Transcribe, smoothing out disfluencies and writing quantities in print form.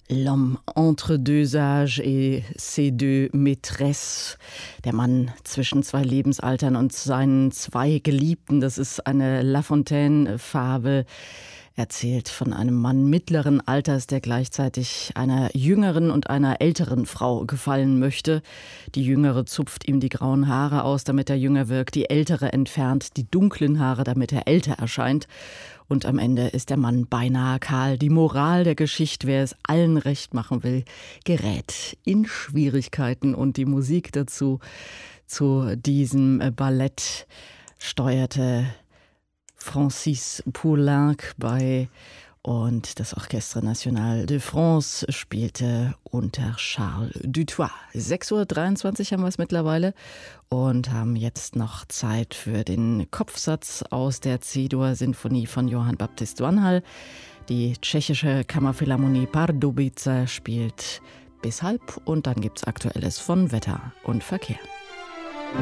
L'homme entre deux âges et ses deux maîtresses. Der Mann zwischen zwei Lebensaltern und seinen zwei Geliebten. Das ist eine La Fontaine-Fabel. Erzählt von einem Mann mittleren Alters, der gleichzeitig einer jüngeren und einer älteren Frau gefallen möchte. Die Jüngere zupft ihm die grauen Haare aus, damit er jünger wirkt. Die Ältere entfernt die dunklen Haare, damit er älter erscheint. Und am Ende ist der Mann beinahe kahl. Die Moral der Geschichte, wer es allen recht machen will, gerät in Schwierigkeiten. Und die Musik dazu, zu diesem Ballett, steuerte Francis Poulenc bei und das Orchestre National de France spielte unter Charles Dutoit. 6:23 Uhr haben wir es mittlerweile und haben jetzt noch Zeit für den Kopfsatz aus der C-Dur-Sinfonie von Johann Baptist Vanhal. Die tschechische Kammerphilharmonie Pardubice spielt bis halb und dann gibt's Aktuelles von Wetter und Verkehr.